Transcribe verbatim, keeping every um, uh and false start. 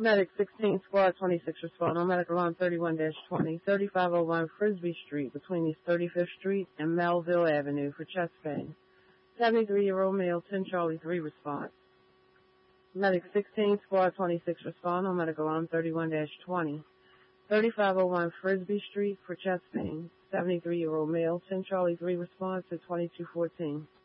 Medic sixteen, Squad twenty-six, respond on medical alarm thirty-one dash twenty, thirty-five oh one Frisbee Street between East thirty-fifth Street and Melville Avenue for chest pain. seventy-three-year-old male, ten Charlie three, response. Medic sixteen, Squad twenty-six, respond on medical alarm thirty-one dash twenty, thirty-five oh one Frisbee Street for chest pain. seventy-three-year-old male, ten Charlie three, response to twenty-two fourteen.